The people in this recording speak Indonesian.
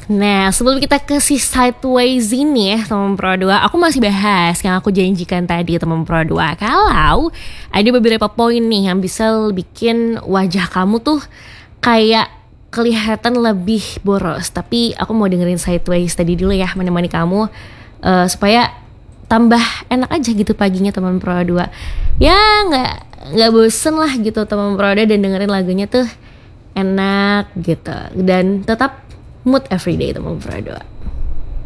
Nah, sebelum kita ke si sideways ini ya teman Pro 2, aku masih bahas yang aku janjikan tadi teman Pro 2. Kalau ada beberapa poin nih yang bisa bikin wajah kamu tuh kayak kelihatan lebih boros. Tapi aku mau dengerin sideways tadi dulu ya, menemani kamu supaya tambah enak aja gitu paginya teman Pro 2. Ya nggak bosen lah gitu teman Pro 2 dan dengerin lagunya tuh enak gitu. Dan tetap mood everyday teman Pro 2.